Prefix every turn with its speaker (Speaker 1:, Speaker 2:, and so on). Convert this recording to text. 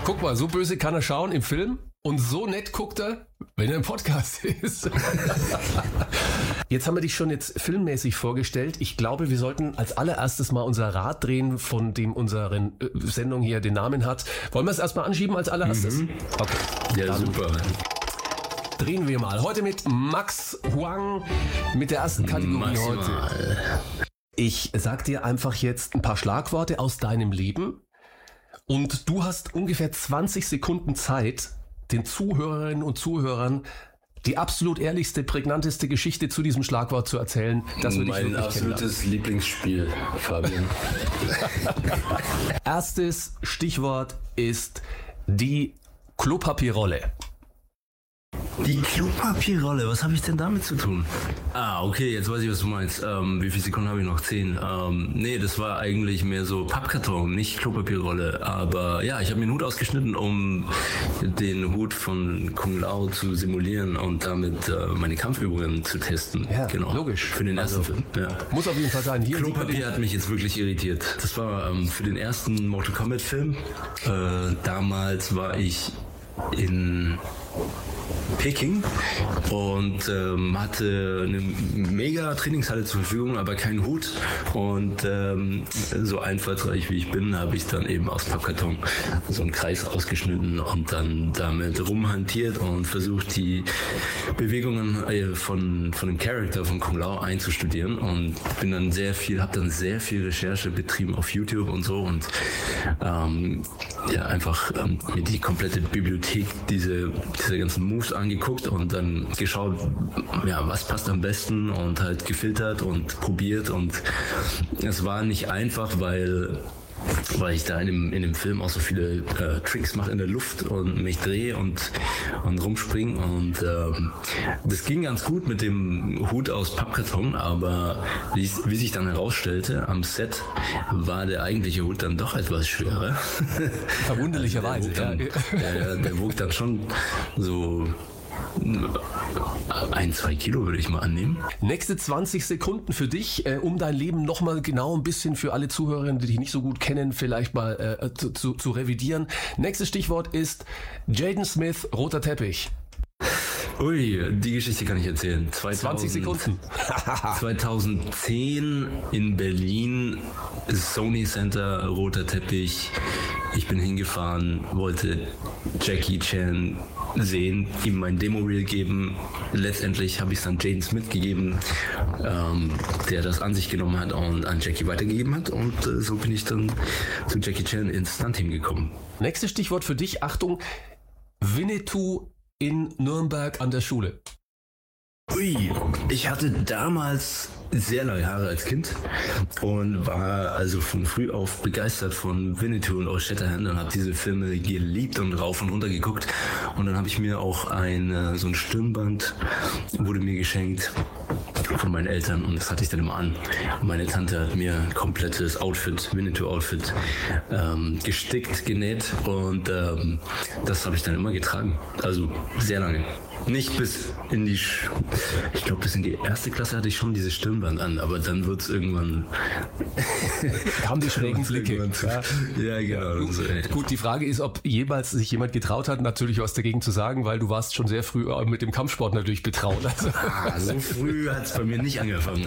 Speaker 1: Guck mal, so böse kann er schauen im Film und so nett guckt er, wenn er im Podcast ist. Jetzt haben wir dich schon jetzt filmmäßig vorgestellt. Ich glaube, wir sollten als allererstes mal unser Rad drehen, von dem unsere Sendung hier den Namen hat. Wollen wir es erstmal anschieben als allererstes? Okay.
Speaker 2: Ja,
Speaker 1: dann
Speaker 2: super.
Speaker 1: Drehen wir mal. Heute mit Max Huang mit der ersten Kategorie heute. Ich sag dir einfach jetzt ein paar Schlagworte aus deinem Leben und du hast ungefähr 20 Sekunden Zeit, den Zuhörerinnen und Zuhörern die absolut ehrlichste, prägnanteste Geschichte zu diesem Schlagwort zu erzählen, dass wir dich
Speaker 2: Mein
Speaker 1: wirklich
Speaker 2: absolutes Lieblingsspiel, Fabian.
Speaker 1: Erstes Stichwort ist die Klopapierrolle.
Speaker 2: Die Klopapierrolle, was habe ich denn damit zu tun? Okay, jetzt weiß ich, was du meinst. Wie viele Sekunden habe ich noch? 10. Nee, das war eigentlich mehr so Pappkarton, nicht Klopapierrolle. Aber ja, ich habe mir einen Hut ausgeschnitten, um den Hut von Kung Lao zu simulieren und damit meine Kampfübungen zu testen.
Speaker 1: Ja,
Speaker 2: genau.
Speaker 1: Logisch.
Speaker 2: Für den ersten Film. Ja.
Speaker 1: Muss auf jeden Fall sein. Hier
Speaker 2: Klopapier hat mich jetzt wirklich irritiert. Das war für den ersten Mortal Kombat Film. Damals war ich in Peking und hatte eine mega Trainingshalle zur Verfügung, aber keinen Hut. Und so einfallsreich wie ich bin, habe ich dann eben aus Pappkarton so einen Kreis ausgeschnitten und dann damit rumhantiert und versucht, die Bewegungen von dem Charakter von Kung Lao einzustudieren und habe dann sehr viel Recherche betrieben auf YouTube und so und einfach mir die komplette Bibliothek dieser ganzen Moves angeguckt und dann geschaut, ja, was passt am besten und halt gefiltert und probiert und es war nicht einfach, weil ich da in dem Film auch so viele Tricks mache in der Luft und mich drehe und rumspringe und das ging ganz gut mit dem Hut aus Pappkarton, aber wie sich dann herausstellte, am Set war der eigentliche Hut dann doch etwas schwerer.
Speaker 1: Verwunderlicherweise.
Speaker 2: Der wog dann schon so 1-2 Kilo, würde ich mal annehmen.
Speaker 1: Nächste 20 Sekunden für dich, um dein Leben nochmal genau ein bisschen für alle Zuhörerinnen, die dich nicht so gut kennen, vielleicht mal zu revidieren. Nächstes Stichwort ist Jaden Smith, roter Teppich.
Speaker 2: Ui, die Geschichte kann ich erzählen.
Speaker 1: 20 Sekunden.
Speaker 2: 2010 in Berlin, Sony Center, roter Teppich. Ich bin hingefahren, wollte Jackie Chan sehen, ihm mein Demo-Reel geben. Letztendlich habe ich es dann Jaden Smith gegeben, der das an sich genommen hat und an Jackie weitergegeben hat. Und so bin ich dann zu Jackie Chan ins Stunt-Team gekommen.
Speaker 1: Nächstes Stichwort für dich, Achtung, Winnetou in Nürnberg an der Schule.
Speaker 2: Ui, ich hatte damals sehr lange Haare als Kind und war also von früh auf begeistert von Winnetou und Old Shatterhand und habe diese Filme geliebt und rauf und runter geguckt und dann habe ich mir auch so ein Stirnband wurde mir geschenkt von meinen Eltern und das hatte ich dann immer an. Und meine Tante hat mir ein komplettes Outfit, Winnetou-Outfit gestickt, genäht und das habe ich dann immer getragen, also sehr lange. Nicht bis in die, ich glaube bis in die erste Klasse hatte ich schon dieses Stirnband an, aber dann wird es irgendwann...
Speaker 1: Haben die schrägen Blicke.
Speaker 2: Ja, genau.
Speaker 1: Gut, die Frage ist, ob jemals sich jemand getraut hat, natürlich was dagegen zu sagen, weil du warst schon sehr früh mit dem Kampfsport natürlich betraut.
Speaker 2: So früh hat es bei mir nicht angefangen.